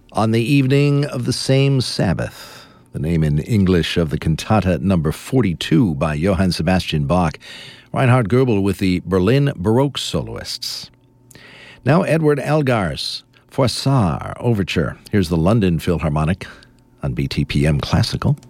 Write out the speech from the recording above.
On the evening of the same Sabbath, the name in English of the cantata number 42 by Johann Sebastian Bach, Reinhard Goebel with the Berlin Baroque soloists. Now Edward Elgar's Froissart Overture. Here's the London Philharmonic on BTPM Classical.